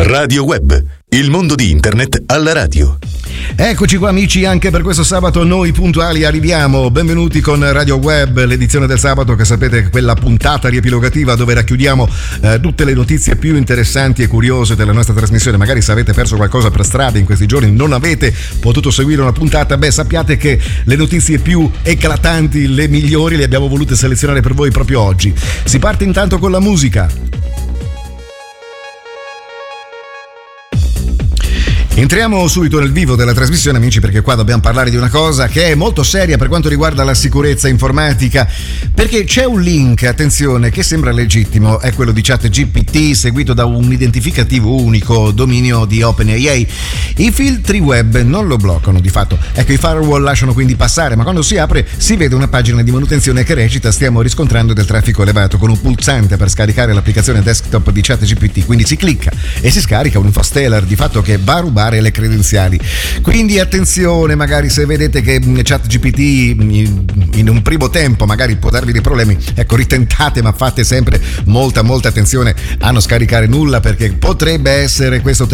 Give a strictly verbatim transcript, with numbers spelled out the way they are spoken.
Radio Web, il mondo di internet alla radio. Eccoci qua amici, anche per questo sabato noi puntuali arriviamo. Benvenuti con Radio Web, l'edizione del sabato che sapete è quella puntata riepilogativa dove racchiudiamo eh, tutte le notizie più interessanti e curiose della nostra trasmissione. Magari se avete perso qualcosa per strada in questi giorni, non avete potuto seguire una puntata, beh sappiate che le notizie più eclatanti, le migliori, le abbiamo volute selezionare per voi proprio oggi. Si parte intanto con la musica. Entriamo subito nel vivo della trasmissione amici, perché qua dobbiamo parlare di una cosa che è molto seria per quanto riguarda la sicurezza informatica, perché c'è un link, attenzione, che sembra legittimo, è quello di ChatGPT seguito da un identificativo unico, dominio di OpenAI. I filtri web non lo bloccano di fatto, ecco, i firewall lasciano quindi passare, ma quando si apre si vede una pagina di manutenzione che recita: stiamo riscontrando del traffico elevato, con un pulsante per scaricare l'applicazione desktop di ChatGPT, quindi si clicca e si scarica un infosteller di fatto che va a rubare le credenziali. Quindi attenzione, magari se vedete che ChatGPT in un primo tempo magari può darvi dei problemi, ecco, ritentate, ma fate sempre molta molta attenzione a non scaricare nulla, perché potrebbe essere questo